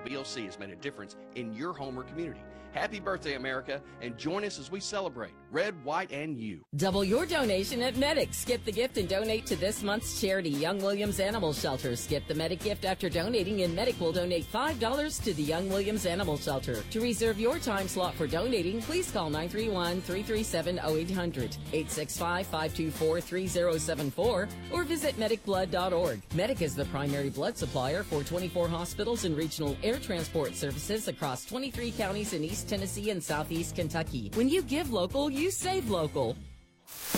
VOC has made a difference in your home or community. Happy birthday, America, and join us as we celebrate Red, White, and You. Double your donation at Medic. Skip the gift and donate to this month's charity, Young Williams Animal Shelter. Skip the Medic gift after donating, and Medic will donate $5 to the Young Williams Animal Shelter. To reserve your time slot for donating, please call 931-337-0800, 865-524-3074, or visit medicblood.org. Medic is the primary blood supplier for 24 hospitals and regional air transport services across 23 counties in East Tennessee and Southeast Kentucky. When you give local, you save local.